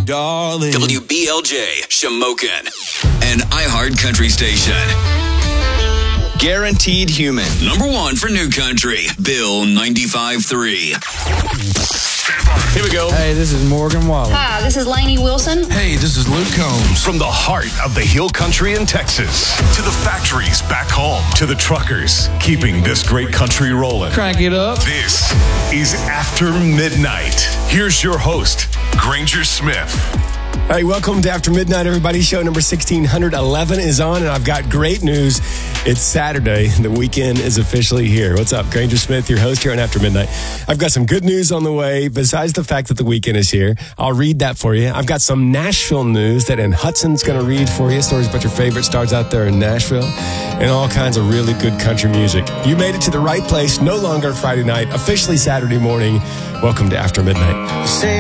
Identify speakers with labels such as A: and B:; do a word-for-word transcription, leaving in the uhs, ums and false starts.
A: darling.
B: W B L J, Shamokin, an iHeart Country station.
C: Guaranteed Human.
B: Number one for New Country, Bill ninety-five three.
D: Here we go.
E: Hey, this is Morgan Wallen.
F: Hi, this is Lainey Wilson.
A: Hey, this is Luke Combs.
D: From the heart of the Hill Country in Texas to the factories back home to the truckers keeping this great country rolling.
E: Crank it up.
D: This is After Midnight. Here's your host, Granger Smith.
G: All right, welcome to After Midnight, everybody. Show number sixteen eleven is on, and I've got great news. It's Saturday. The weekend is officially here. What's up? Granger Smith, your host here on After Midnight. I've got some good news on the way, besides the fact that the weekend is here. I'll read that for you. I've got some Nashville news that Ann Hudson's going to read for you. Stories about your favorite stars out there in Nashville, and all kinds of really good country music. You made it to the right place. No longer Friday night, officially Saturday morning. Welcome to After Midnight.